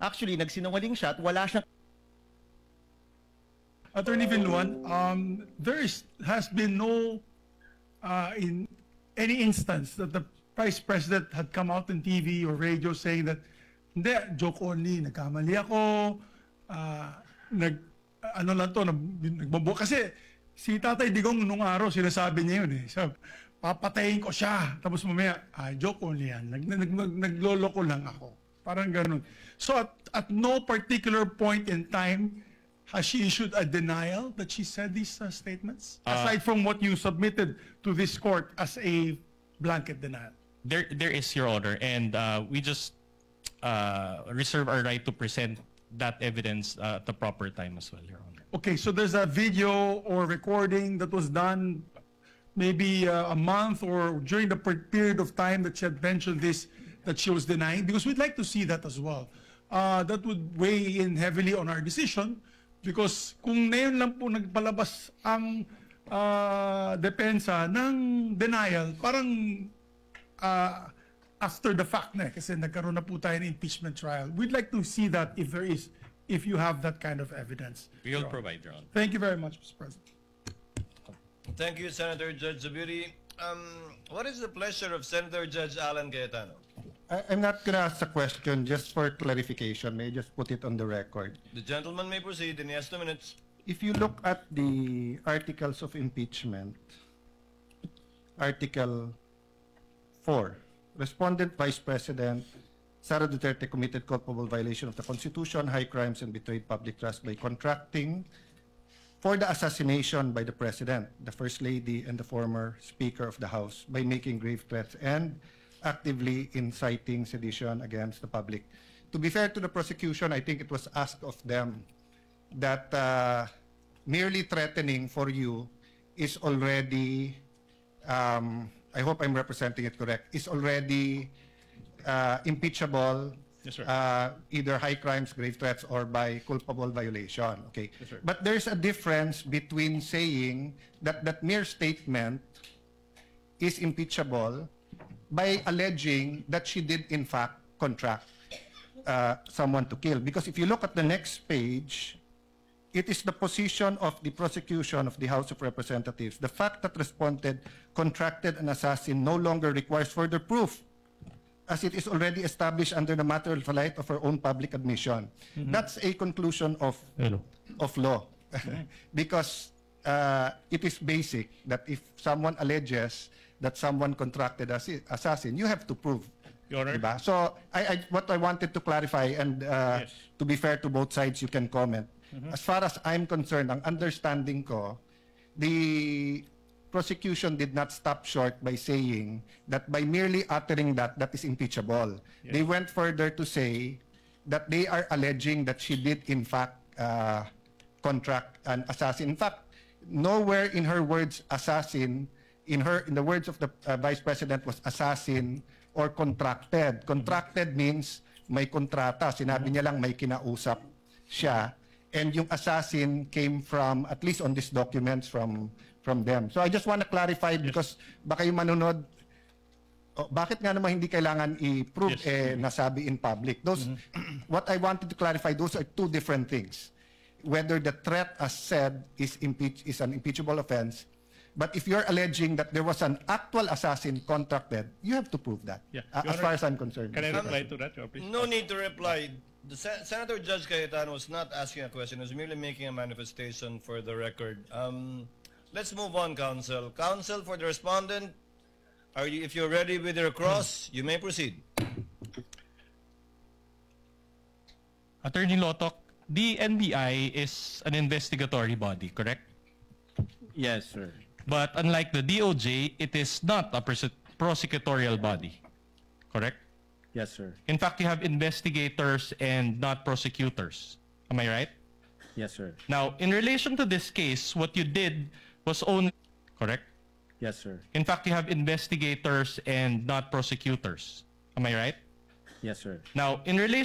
Actually, nagsinungaling siya at wala siyang Attorney Villuan, has been no in any instance that the Vice President had come out on TV or radio saying that, hindi, joke only, nagkamali ako, ano lang to, nagbobo. Kasi si Tatay Digong nung araw, sinasabi niya yun eh. Sabi, papatayin ko siya. Tapos mamaya, joke only yan. Nagloloko lang ako. Parang ganun. So at no particular point in time, has she issued a denial that she said these statements? Aside from what you submitted to this court as a blanket denial. There is, Your Honor, and we just reserve our right to present that evidence at the proper time as well, Your Honor. Okay, so there's a video or recording that was done maybe a month or during the period of time that she had mentioned this, that she was denying, because we'd like to see that as well. That would weigh in heavily on our decision, because kung ngayon lang po nagpalabas ang depensa ng denial, parang after the fact na kasi nagkaroon na po tayo ng impeachment trial. We'd like to see that if you have that kind of evidence. We will provide, Your Honor. Thank you very much, Mr. President. Thank you, Senator Judge Zubiri. What is the pleasure of Senator Judge Alan Cayetano? I'm not going to ask a question, just for clarification. May I just put it on the record? The gentleman may proceed in yes 2 minutes. If you look at the articles of impeachment, Article 4, Respondent Vice President Sara Duterte committed culpable violation of the Constitution, high crimes, and betrayed public trust by contracting for the assassination by the President, the First Lady, and the former Speaker of the House by making grave threats and actively inciting sedition against the public. To be fair to the prosecution, I think it was asked of them that merely threatening for you is already, I hope I'm representing it correct, is already impeachable, Yes, sir. either high crimes, grave threats, or by culpable violation. Okay. Yes, sir. But there's a difference between saying that that mere statement is impeachable by alleging that she did in fact contract someone to kill. Because if you look at the next page, it is the position of the prosecution of the House of Representatives. The fact that respondent contracted an assassin no longer requires further proof, as it is already established under the matter of light of her own public admission. That's a conclusion of law. Because it is basic that if someone alleges that someone contracted assassin, you have to prove. Your Honor. Diba? So what I wanted to clarify, and Yes. to be fair to both sides, you can comment. As far as I'm concerned, ang understanding ko, the prosecution did not stop short by saying that by merely uttering that is impeachable. Yes. They went further to say that they are alleging that she did in fact contract an assassin. In fact, nowhere in her words assassin, in the words of the Vice President, was assassin or contracted. Contracted means may kontrata. Sinabi niya lang may kinausap siya. And yung assassin came from, at least on these documents, from them. So I just want to clarify, because baka yung manunod, bakit nga naman hindi kailangan i-prove Yes. nasabi in public? Those, what I wanted to clarify, those are two different things. Whether the threat, as said, is an impeachable offense, but if you're alleging that there was an actual assassin contracted, you have to prove that. Yeah. As Your far Honor, as I'm concerned. Can I Mr. reply to that, Your Honor, please? No need to reply. The Senator Judge Cayetano was not asking a question. He was merely making a manifestation for the record. Let's move on, counsel. Counsel for the respondent, if you're ready with your cross, you may proceed. Attorney Lotok, the NBI is an investigatory body, correct? Yes, sir. But unlike the DOJ, it is not a prosecutorial body, correct? Yes, sir. In fact, you have investigators and not prosecutors. Am I right? Yes, sir. Now, in relation to this case, what you did was only, correct? Yes, sir. In fact, you have investigators and not prosecutors. Am I right? Yes, sir. Now, in relation